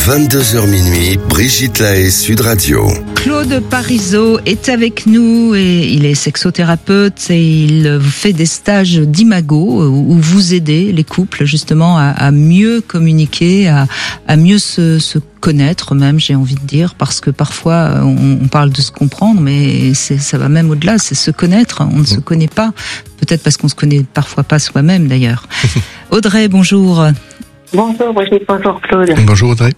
22h minuit, Brigitte Lahaie, Sud Radio. Claude Parisot est avec nous et il est sexothérapeute et il vous fait des stages d'imago où vous aidez les couples justement à mieux communiquer, à mieux se connaître même, j'ai envie de dire, parce que parfois on parle de se comprendre, mais ça va même au-delà, c'est se connaître. On ne se connaît pas, peut-être parce qu'on se connaît parfois pas soi-même d'ailleurs. Audrey, bonjour. Bonjour Brigitte, bonjour Claude. Bonjour Audrey.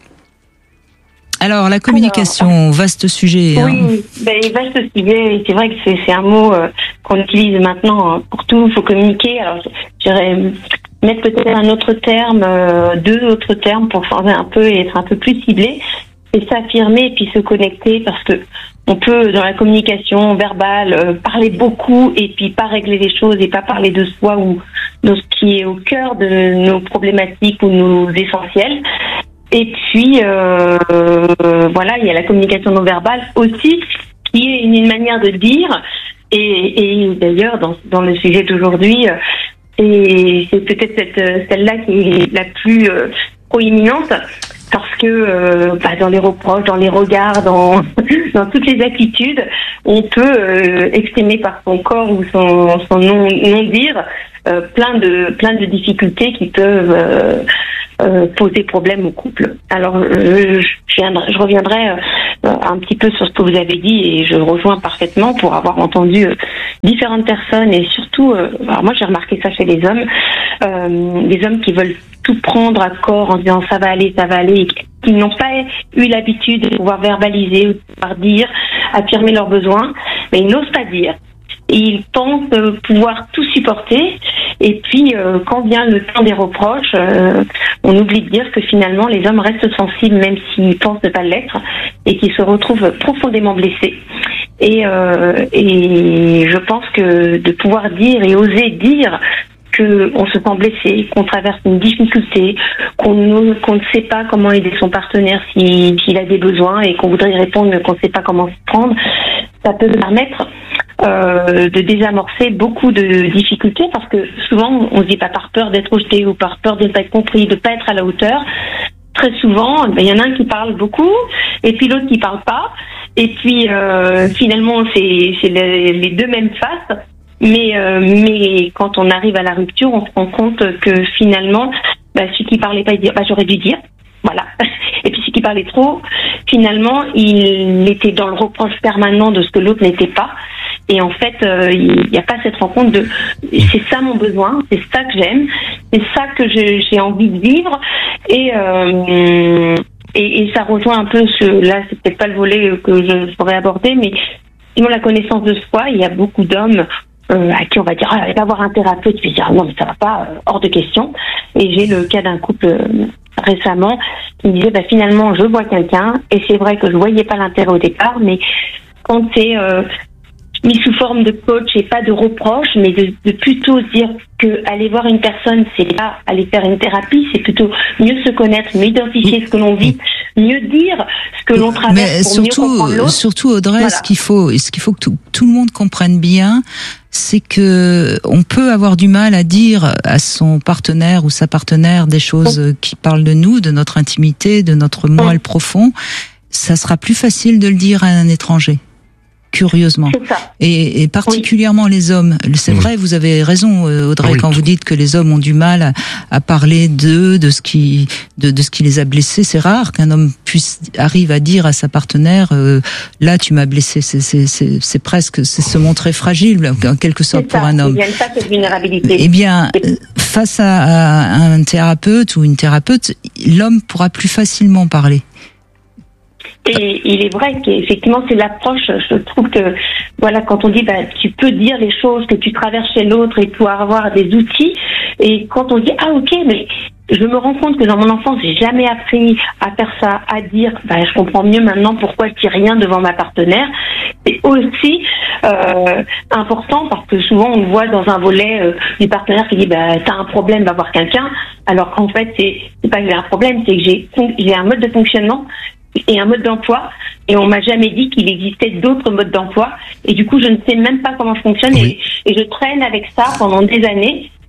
Alors, la communication, vaste sujet. Oui, vaste sujet. C'est vrai que c'est un mot qu'on utilise maintenant pour tout. Il faut communiquer. Alors, j'irais mettre peut-être un autre terme, deux autres termes pour changer un peu et être un peu plus ciblé. Et s'affirmer et puis se connecter, parce que on peut, dans la communication verbale, parler beaucoup et puis pas régler les choses et pas parler de soi ou de ce qui est au cœur de nos problématiques ou nos essentiels. Et puis, voilà, il y a la communication non verbale aussi, qui est une manière de dire. Et d'ailleurs, dans le sujet d'aujourd'hui, et c'est peut-être celle-là qui est la plus proéminente, parce que dans les reproches, dans les regards, dans toutes les attitudes, on peut exprimer par son corps ou son non-dire plein de difficultés qui peuvent poser problème au couple. Alors, je reviendrai un petit peu sur ce que vous avez dit et je rejoins parfaitement pour avoir entendu différentes personnes et surtout, alors moi j'ai remarqué ça chez les hommes qui veulent tout prendre à corps en disant ça va aller, et qui n'ont pas eu l'habitude de pouvoir verbaliser, de pouvoir dire, affirmer leurs besoins, mais ils n'osent pas dire. Ils pensent pouvoir tout supporter et puis quand vient le temps des reproches, on oublie de dire que finalement les hommes restent sensibles même s'ils pensent ne pas l'être et qu'ils se retrouvent profondément blessés. Et je pense que de pouvoir dire et oser dire qu'on se sent blessé, qu'on traverse une difficulté, qu'on ne sait pas comment aider son partenaire s'il a des besoins et qu'on voudrait y répondre mais qu'on ne sait pas comment se prendre, ça peut permettre de désamorcer beaucoup de difficultés, parce que souvent on se dit pas par peur d'être rejeté ou par peur de ne pas être compris, de ne pas être à la hauteur. Très souvent, il y en a un qui parle beaucoup et puis l'autre qui parle pas, et puis finalement c'est les deux mêmes faces. Mais quand on arrive à la rupture, on se rend compte que finalement, celui qui parlait pas, il dit j'aurais dû dire, voilà. Et puis celui qui parlait trop, finalement, il était dans le reproche permanent de ce que l'autre n'était pas. Et en fait, il n'y a pas cette rencontre de c'est ça mon besoin, c'est ça que j'aime, c'est ça que j'ai envie de vivre. Et ça rejoint un peu là, c'est peut-être pas le volet que je pourrais aborder, mais sinon la connaissance de soi, il y a beaucoup d'hommes à qui on va dire allez pas voir un thérapeute, puis dire non mais ça va pas, hors de question. Et j'ai le cas d'un couple récemment qui me disait finalement je vois quelqu'un et c'est vrai que je voyais pas l'intérêt au départ, mais quand c'est mis sous forme de coach et pas de reproche, mais de plutôt dire que aller voir une personne, c'est pas aller faire une thérapie, c'est plutôt mieux se connaître, mieux identifier ce que l'on vit, mieux dire ce que l'on traverse, mais pour mieux comprendre l'autre. Surtout Audrey, Voilà. ce qu'il faut que tout le monde comprenne bien, c'est que on peut avoir du mal à dire à son partenaire ou sa partenaire des choses qui parlent de nous, de notre intimité, de notre moi le profond. Ça sera plus facile de le dire à un étranger. Curieusement. C'est ça. Et particulièrement les hommes. C'est vrai, vous avez raison, Audrey, quand vous dites que les hommes ont du mal à parler d'eux, de ce qui les a blessés. C'est rare qu'un homme arrive à dire à sa partenaire, là, tu m'as blessé. C'est presque, c'est se montrer fragile, en quelque sorte, pour un homme. Il y a ça, cette vulnérabilité. Eh bien, face à un thérapeute ou une thérapeute, l'homme pourra plus facilement parler. Et il est vrai qu'effectivement c'est l'approche. Je trouve que voilà, quand on dit tu peux dire les choses que tu traverses chez l'autre et pouvoir avoir des outils, et quand on dit ok, mais je me rends compte que dans mon enfance j'ai jamais appris à faire ça, à dire je comprends mieux maintenant pourquoi je dis rien devant ma partenaire. C'est aussi important, parce que souvent on le voit dans un volet du partenaire qui dit t'as un problème, va voir quelqu'un, alors qu'en fait c'est pas que j'ai un problème, c'est que j'ai un mode de fonctionnement et un mode d'emploi, et on m'a jamais dit qu'il existait d'autres modes d'emploi, et du coup je ne sais même pas comment je fonctionne, et je traîne avec ça pendant des années,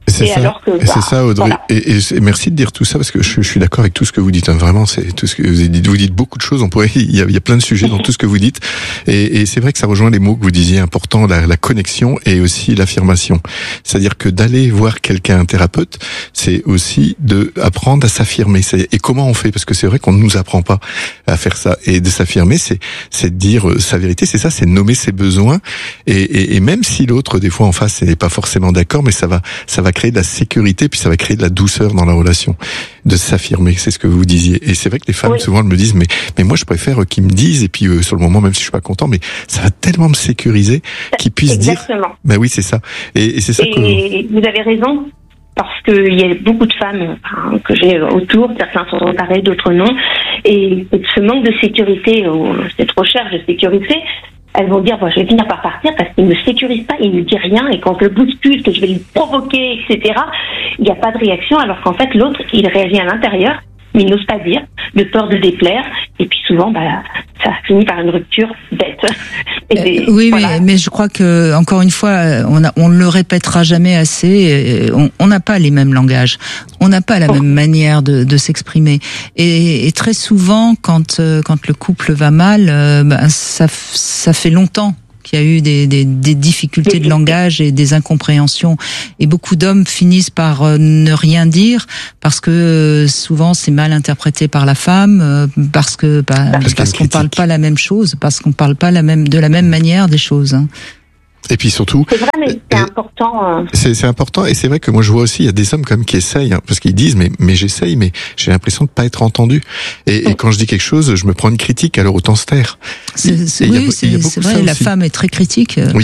C'est ça, Audrey. Voilà. Et merci de dire tout ça parce que je suis d'accord avec tout ce que vous dites. Hein. Vraiment, c'est tout ce que vous dites. Vous dites beaucoup de choses. Il y a plein de sujets dans tout ce que vous dites. Et c'est vrai que ça rejoint les mots que vous disiez importants, la connexion et aussi l'affirmation. C'est-à-dire que d'aller voir quelqu'un, un thérapeute, c'est aussi de apprendre à s'affirmer. Et comment on fait? Parce que c'est vrai qu'on ne nous apprend pas à faire ça. Et de s'affirmer, c'est de dire sa vérité. C'est ça, c'est de nommer ses besoins. Et même si l'autre, des fois, en face, n'est pas forcément d'accord, mais ça va créer de la sécurité, puis ça va créer de la douceur dans la relation, de s'affirmer, c'est ce que vous disiez. Et c'est vrai que les femmes, souvent, elles me disent, mais moi, je préfère qu'ils me disent, et puis sur le moment, même si je suis pas content, mais ça va tellement me sécuriser qu'ils puissent Exactement. dire. Ben oui, c'est ça. Et c'est ça que... vous avez raison, parce qu'il y a beaucoup de femmes que j'ai autour, certains sont emparés, d'autres non, et ce manque de sécurité, ou cette recherche de sécurité, elles vont dire, je vais finir par partir parce qu'il ne me sécurise pas, il ne me dit rien, et quand je le bouscule, que je vais le provoquer, etc., il n'y a pas de réaction, alors qu'en fait, l'autre, il réagit à l'intérieur, mais il n'ose pas dire, de peur de déplaire, et puis souvent, ça finit par une rupture bête. Oui, voilà. mais je crois que, encore une fois, on ne le répétera jamais assez, on n'a pas les mêmes langages, on n'a pas la même manière de s'exprimer. Et très souvent, quand le couple va mal, ça fait longtemps qu'il y a eu des difficultés de langage et des incompréhensions. Et beaucoup d'hommes finissent par ne rien dire parce que souvent c'est mal interprété par la femme, parce qu'on parle pas la même chose, parce qu'on parle pas de la même manière des choses. Hein. Et puis surtout, c'est vrai, mais c'est important. C'est important, et c'est vrai que moi je vois aussi, il y a des hommes quand même qui essayent, parce qu'ils disent mais j'essaye, mais j'ai l'impression de pas être entendu. Et quand je dis quelque chose, je me prends une critique, alors autant se taire. C'est vrai, la femme est très critique. Oui.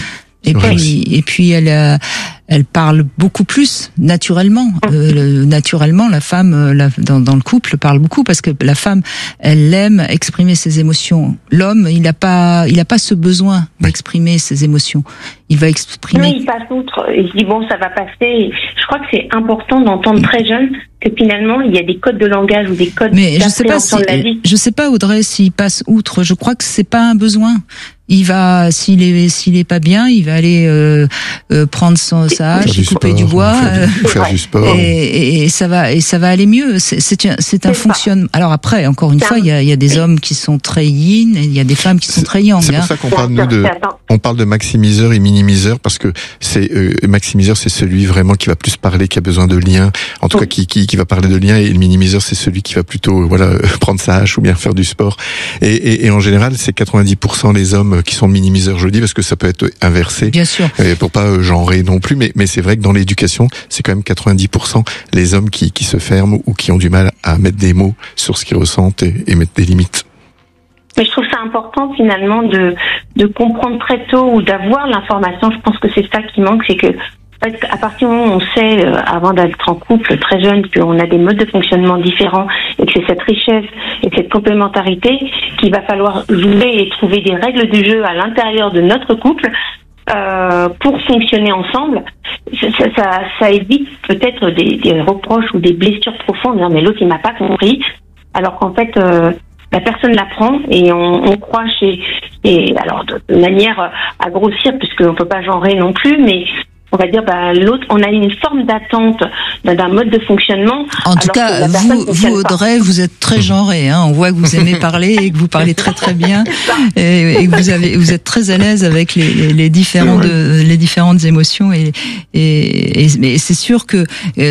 Et puis elle parle beaucoup plus naturellement. Naturellement, la femme dans le couple parle beaucoup parce que la femme, elle aime exprimer ses émotions. L'homme, il a pas ce besoin d'exprimer ses émotions. Il va exprimer. Oui, il passe outre. Il se dit ça va passer. Je crois que c'est important d'entendre très jeune que finalement il y a des codes de langage ou des codes d'appréhension de la vie. Je sais pas, Audrey, s'il passe outre. Je crois que c'est pas un besoin. Il va, s'il est pas bien, il va aller prendre sa hache, couper du bois, faire du sport, et ça va aller mieux. C'est un fonctionnement. Alors après, encore une fois, il y a des hommes qui sont très yin et il y a des femmes qui sont très yang. C'est pour ça qu'on parle on parle de maximiseur et minimiseur, parce que maximiseur, c'est celui vraiment qui va plus parler, qui a besoin de liens, en tout cas qui va parler de liens, et le minimiseur, c'est celui qui va plutôt prendre sa hache ou bien faire du sport. Et en général, c'est 90% les hommes qui sont minimiseurs, je le dis, parce que ça peut être inversé. Bien sûr. Pour pas genrer non plus, mais c'est vrai que dans l'éducation, c'est quand même 90% les hommes qui se ferment ou qui ont du mal à mettre des mots sur ce qu'ils ressentent et mettre des limites. Mais je trouve ça important finalement de comprendre très tôt ou d'avoir l'information. Je pense que c'est ça qui manque, c'est que à partir du moment où on sait, avant d'être en couple très jeune, qu'on a des modes de fonctionnement différents et que c'est cette richesse et cette complémentarité qu'il va falloir jouer et trouver des règles du jeu à l'intérieur de notre couple pour fonctionner ensemble, ça évite peut-être des reproches ou des blessures profondes. Mais l'autre il m'a pas compris, alors qu'en fait la personne l'apprend et on croit alors de manière à grossir, puisqu'on peut pas genrer non plus, mais on va dire l'autre, on a une forme d'attente d'un mode de fonctionnement. En tout cas, vous Audrey, vous êtes très genré, hein. On voit que vous aimez parler et que vous parlez très très bien et que vous êtes très à l'aise avec les différentes émotions mais c'est sûr que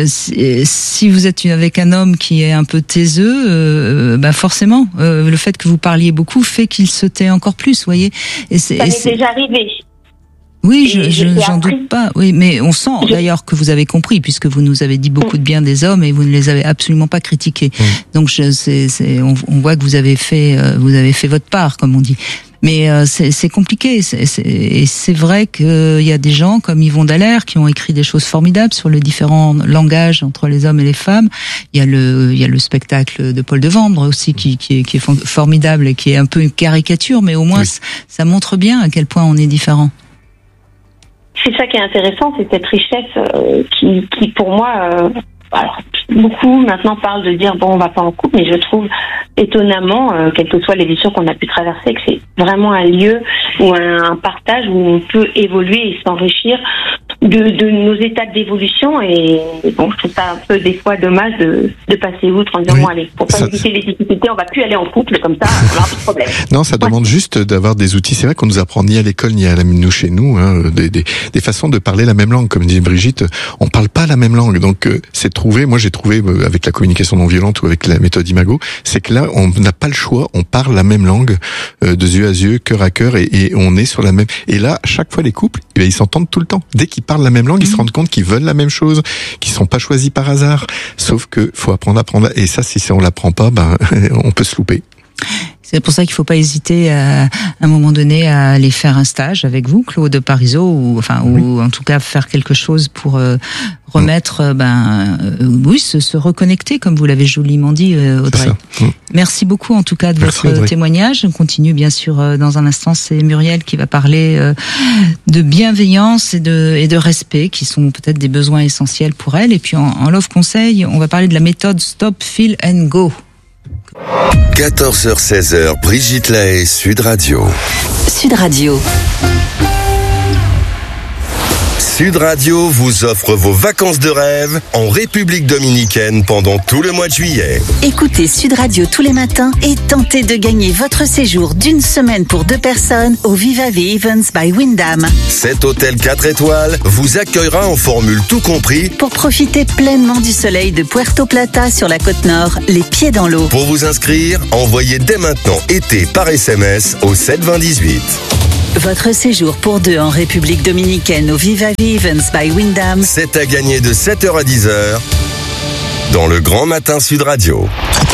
si vous êtes avec un homme qui est un peu taiseux, forcément le fait que vous parliez beaucoup fait qu'il se tait encore plus, vous voyez. Ça m'est déjà arrivé. Oui, j'en doute pas. Oui, mais on sent d'ailleurs que vous avez compris, puisque vous nous avez dit beaucoup de bien des hommes et vous ne les avez absolument pas critiqués. Donc on voit que vous avez fait votre part, comme on dit. Mais c'est compliqué. Et c'est vrai qu'il y a des gens comme Yvon Dallaire qui ont écrit des choses formidables sur les différents langages entre les hommes et les femmes. Il y a le spectacle de Paul Devendre aussi qui est formidable et qui est un peu une caricature, mais au moins ça montre bien à quel point on est différents. C'est ça qui est intéressant, c'est cette richesse qui pour moi, alors beaucoup maintenant parlent de dire on va pas en couple, mais je trouve étonnamment, quelles que soient les blessures qu'on a pu traverser, que c'est vraiment un lieu ou un partage où on peut évoluer et s'enrichir de nos étapes d'évolution, et bon, je trouve ça un peu des fois dommage de passer outre en disant bon allez, pour pas éviter les difficultés, on va plus aller en couple comme ça, on aura plus de problème. Non, ça demande juste d'avoir des outils. C'est vrai qu'on nous apprend ni à l'école ni à nous chez nous des façons de parler la même langue. Comme dit Brigitte, on parle pas la même langue, donc c'est trouver. Moi, j'ai trouvé avec la communication non violente ou avec la méthode Imago, c'est que là, on n'a pas le choix. On parle la même langue de yeux à yeux, cœur à cœur, et on est sur la même. Et là, chaque fois, les couples, ils s'entendent tout le temps. Dès qu'ils parlent la même langue, ils se rendent compte qu'ils veulent la même chose, qu'ils sont pas choisis par hasard. Sauf que faut apprendre. Et ça, si on l'apprend pas, on peut se louper. C'est pour ça qu'il faut pas hésiter à un moment donné à aller faire un stage avec vous, Claude Parisot, ou en tout cas faire quelque chose pour remettre, se reconnecter, comme vous l'avez joliment dit, Audrey. Merci beaucoup en tout cas de votre témoignage. On continue bien sûr dans un instant. C'est Muriel qui va parler de bienveillance et de respect, qui sont peut-être des besoins essentiels pour elle. Et puis en Love Conseil, on va parler de la méthode Stop, Feel and Go. 14h-16h, Brigitte Lahaie, Sud Radio. Sud Radio. Sud Radio vous offre vos vacances de rêve en République dominicaine pendant tout le mois de juillet. Écoutez Sud Radio tous les matins et tentez de gagner votre séjour d'une semaine pour 2 personnes au Viva the Events by Wyndham. Cet hôtel 4 étoiles vous accueillera en formule tout compris pour profiter pleinement du soleil de Puerto Plata sur la côte nord, les pieds dans l'eau. Pour vous inscrire, envoyez dès maintenant été par SMS au 72018. Votre séjour pour 2 en République dominicaine au Viva the Events by Wyndham. C'est à gagner de 7h à 10h dans le Grand Matin Sud Radio.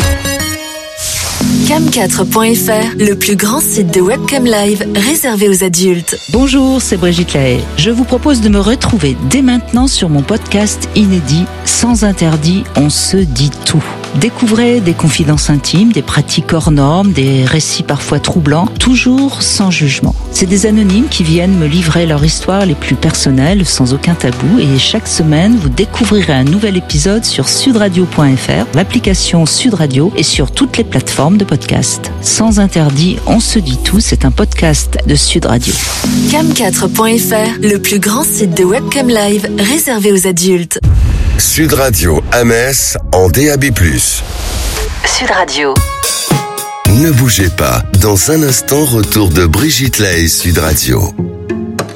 Cam4.fr, le plus grand site de webcam live réservé aux adultes. Bonjour, c'est Brigitte Lahaie. Je vous propose de me retrouver dès maintenant sur mon podcast inédit Sans interdit, on se dit tout. Découvrez des confidences intimes, des pratiques hors normes, des récits parfois troublants, toujours sans jugement. C'est des anonymes qui viennent me livrer leur histoire les plus personnelles, sans aucun tabou, et chaque semaine, vous découvrirez un nouvel épisode sur sudradio.fr, l'application Sud Radio et sur toutes les plateformes de podcast. Sans interdit, on se dit tout, c'est un podcast de Sud Radio. Cam4.fr, le plus grand site de webcam live réservé aux adultes. Sud Radio à Metz en DAB+. Sud Radio. Ne bougez pas, dans un instant, retour de Brigitte Lahaie, Sud Radio.